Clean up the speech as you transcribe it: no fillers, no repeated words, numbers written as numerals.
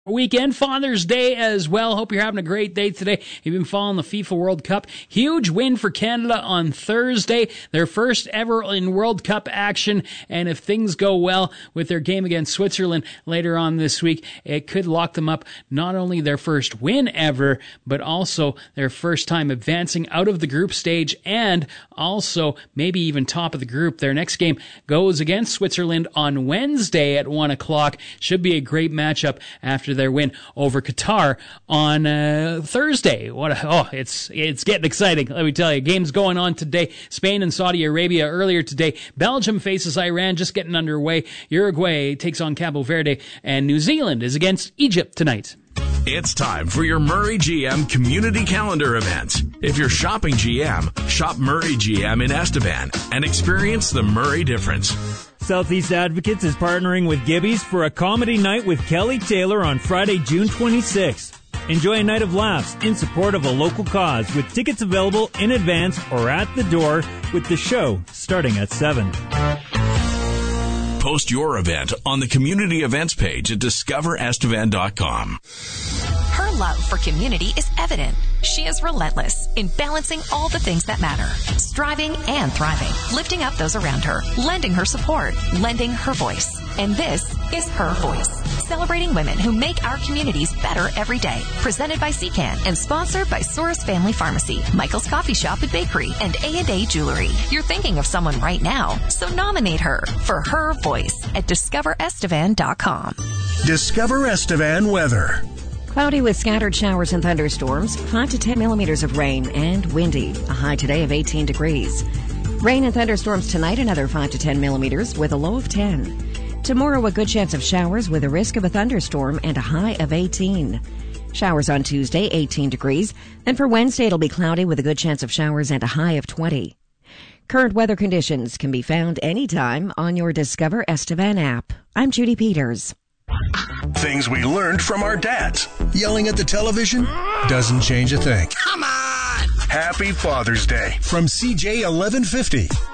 Weekend, Father's Day as well. Hope you're having a great day today. You've been following the FIFA World Cup. Huge win for Canada on Thursday. Their first ever in World Cup action. And if things go well with their game against Switzerland later on this week, it could lock them up not only their first win ever, but also their first time advancing out of the group stage and also maybe even top of the group. Their next game goes against Switzerland on Wednesday at 1 o'clock. Should be a great matchup after their win over Qatar on Thursday. It's getting exciting, let me tell you. Games going on today. Spain and Saudi Arabia earlier today. Belgium faces Iran, just getting underway. Uruguay takes on Cabo Verde, and New Zealand is against Egypt tonight. It's time for your Murray GM community calendar event. If you're shopping GM, shop Murray GM in Estevan and experience the Murray difference. Southeast Advocates is partnering with Gibby's for a comedy night with Kelly Taylor on Friday, June 26th. Enjoy a night of laughs in support of a local cause with tickets available in advance or at the door with the show starting at 7. Post your event on the community events page at discoverestevan.com. Her love for community is evident. She is relentless in balancing all the things that matter, striving and thriving, lifting up those around her, lending her support, lending her voice. And this is Her Voice, celebrating women who make our communities better every day. Presented by CCAN and sponsored by Soros Family Pharmacy, Michael's Coffee Shop and Bakery, and A&A Jewelry. You're thinking of someone right now, so nominate her for Her Voice at discoverestevan.com. Discover Estevan weather. Cloudy with scattered showers and thunderstorms, 5 to 10 millimeters of rain, and windy. A high today of 18 degrees. Rain and thunderstorms tonight, another 5 to 10 millimeters with a low of 10. Tomorrow, a good chance of showers with a risk of a thunderstorm and a high of 18. Showers on Tuesday, 18 degrees. Then for Wednesday, it'll be cloudy with a good chance of showers and a high of 20. Current weather conditions can be found anytime on your Discover Estevan app. I'm Judy Peters. Things we learned from our dads. Yelling at the television doesn't change a thing. Come on! Happy Father's Day from CJ 1150.